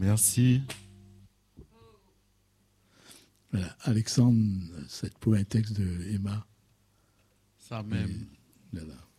Merci. Voilà. Alexandre, c'est pour un texte de Emma. Ça même. Voilà.